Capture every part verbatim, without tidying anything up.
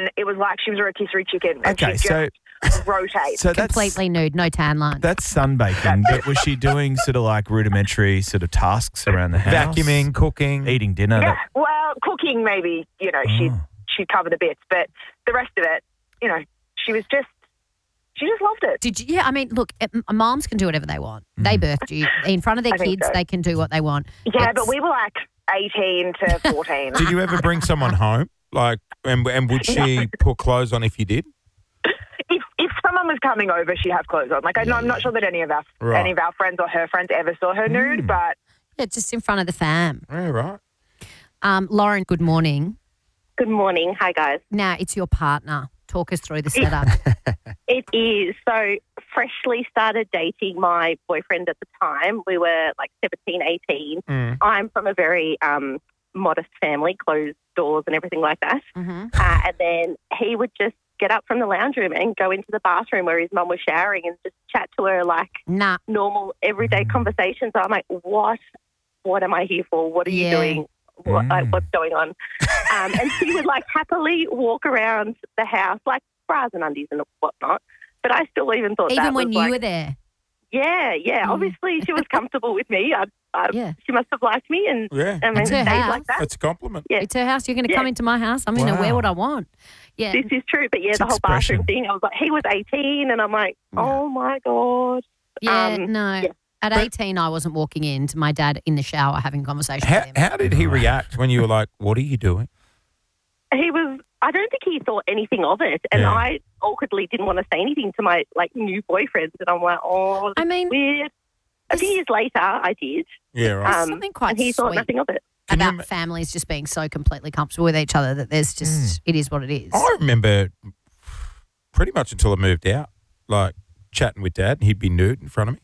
and it was like she was a rotisserie chicken. And Okay, she'd so just rotate. so that's Completely nude, no tan line. that's sunbaking. But was she doing sort of like rudimentary sort of tasks around the house? Vacuuming, cooking. eating dinner. Yeah, that- well, cooking maybe, you know, she'd, Oh. she'd cover the bits, but the rest of it, you know, she was just, she just loved it. Did you? Yeah, I mean, look, it, moms can do whatever they want. They birthed you in front of their I think kids. so. They can do what they want. Yeah, It's- but we were like eighteen to fourteen. Did you ever bring someone home? Like, and, and would she put clothes on if you did? if if someone was coming over, she'd have clothes on. Like, I, I'm not sure that any of our Right. any of our friends or her friends ever saw her nude, but Yeah, just in front of the fam. Yeah, right. Um, Lauren, good morning. Good morning. Hi, guys. Now it's your partner. Talk us through the setup. It is. So, freshly started dating my boyfriend at the time. We were like seventeen, eighteen. Mm. I'm from a very um, modest family, closed doors and everything like that. hmm Uh, and then he would just get up from the lounge room and go into the bathroom where his mum was showering and just chat to her like Nah. normal, everyday conversations. I'm like, what? What am I here for? What are Yeah. you doing? What, like, Mm. what's going on? Um, and she would like happily walk around the house, like bras and undies and whatnot. But I still even thought Even that when was you like, were there. yeah, yeah. Mm. Obviously, she was comfortable with me. I, I, Yeah. She must have liked me, and Yeah. I mean, It's her stayed house. like that. That's a compliment. Yeah. It's her house. You're going to Yeah. come into my house. I'm going to Wow. wear what I want. Yeah. This is true, but yeah, It's the whole expression. bathroom thing. I was like, he was eighteen, and I'm like, oh my god. Yeah, Um, no. yeah. At But- eighteen, I wasn't walking in to my dad in the shower having a conversation How, with him. how did he react when you were like, what are you doing? He was. I don't think he thought anything of it, and Yeah. I awkwardly didn't want to say anything to my like new boyfriend, and I'm like, oh, I mean, weird. A few this- years later, I did, Yeah, right. um, something quite and he thought sweet nothing of it. Can you about ma- families just being so completely comfortable with each other that there's just, it is what it is. I remember pretty much until I moved out, like chatting with Dad, and he'd be nude in front of me.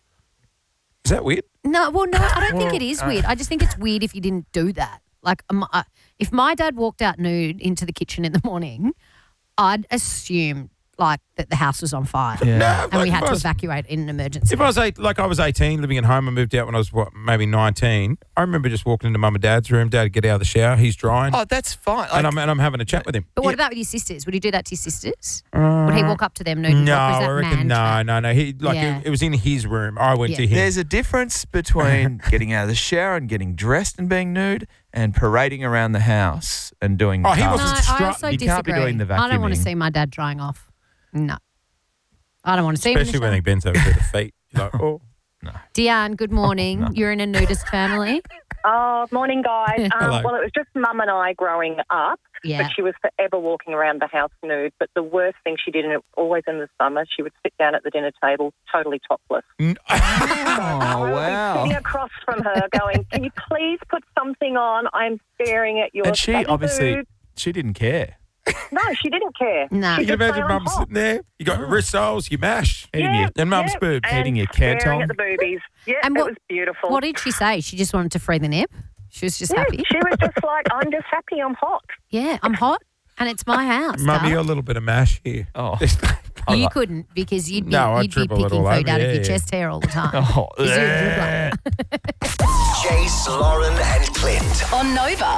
Is that weird? No, well, no, I don't think Well, it is uh, weird. I just think it's weird if you didn't do that. Like, um, uh, if my dad walked out nude into the kitchen in the morning, I'd assume like that the house was on fire Yeah. No, and we like, had if I to was- evacuate in an emergency. If I was eight, like I was eighteen, living at home, I moved out when I was what, maybe nineteen. I remember just walking into Mum and Dad's room. Dad would get out of the shower. He's drying, Oh, that's fine. and Like, I'm and I'm having a chat with him. But what Yeah. about with your sisters? Would he do that to your sisters? Would he walk up to them nude? and No, walk, or is that I reckon man no, chat? no, no. He like Yeah. it, it was in his room. I went Yeah. to him. There's a difference between getting out of the shower and getting dressed and being nude and parading around the house and doing Oh, he tasks. No, wasn't I strut- also you disagree. can't be doing the I don't want to vacuuming. see my dad drying off. No. I don't want to see him in the Especially when shower. he bends over to the feet. You're like, oh. Deanne, good morning. You're in a nudist family. Oh, morning, guys. Um, Hello. well, it was just Mum and I growing up, Yeah. but she was forever walking around the house nude. But the worst thing she did, and it was always in the summer, she would sit down at the dinner table totally topless. N- Oh, I would be wow. sitting across from her going, can you please put something on? I'm staring at your And she baggy obviously, boob." she didn't care. No, she didn't care. No. She You can just lay imagine on Mum top. sitting there. You got wrist soles, you mash. Eating Yeah, your, And Mum's yeah, boobs. and Eating your staring canton. at the boobies. Yeah, And it what- was beautiful. What did she say? She just wanted to free the nip? She was just yeah, happy? she was just like, I'm just happy, I'm hot. Yeah, I'm hot and it's my house. Mum, you got a darling. little bit of mash here. Oh. You couldn't because you'd be, No, I'd you'd be dribble it picking all food over, out of yeah, your yeah. chest hair all the time. Oh, 'Cause you're a dribbler. Jace, Lauren, and Clint. On Nova.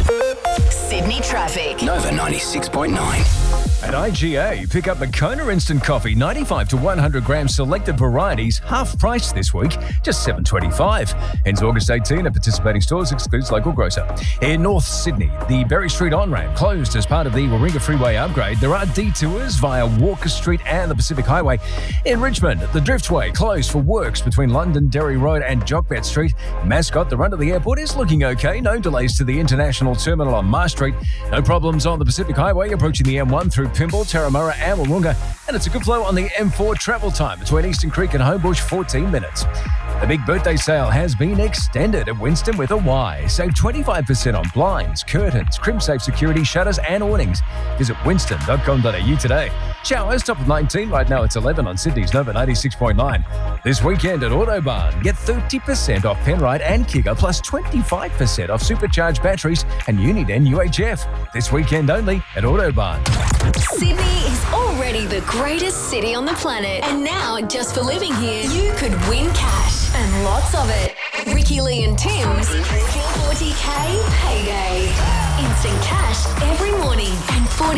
Sydney traffic. Nova ninety-six point nine. At I G A, pick up the Kona Instant Coffee, ninety-five to one hundred grams selected varieties, half price this week, just seven twenty-five. Ends August eighteenth at participating stores, excludes local grocer. In North Sydney, the Berry Street on-ramp closed as part of the Warringah Freeway upgrade. There are detours via Walker Street and the Pacific Highway. In Richmond, the Driftway closed for works between London, Derry Road and Jockbet Street. Mascot, the run to the airport is looking okay. No delays to the International Terminal on Mar Street. No problems on the Pacific Highway approaching the M one through Pimble, Terramurra and Wahroonga. And it's a good flow on the M four travel time between Eastern Creek and Homebush, fourteen minutes. The big birthday sale has been extended at Winston with a Y. Save twenty-five percent on blinds, curtains, crimp-safe security, shutters and awnings. Visit winston dot com dot a u today. Showers, top of nineteen. Right now it's eleven on Sydney's Nova ninety-six point nine. This weekend at Autobarn, get thirty percent off Penrite and Kiga plus twenty-five percent off supercharged batteries and Uniden U H F. This weekend only at Autobarn. Sydney is already the greatest city on the planet. And now, just for living here, you could win cash. And lots of it. Ricky Lee and Tim's forty K payday. Instant cash every morning and forty